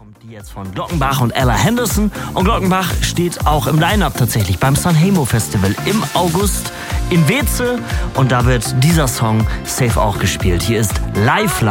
Kommt die jetzt von Glockenbach und Ella Henderson. Und Glockenbach steht auch im Line-Up tatsächlich beim Sanremo Festival im August in Weze. Und da wird dieser Song safe auch gespielt. Hier ist Lifeline.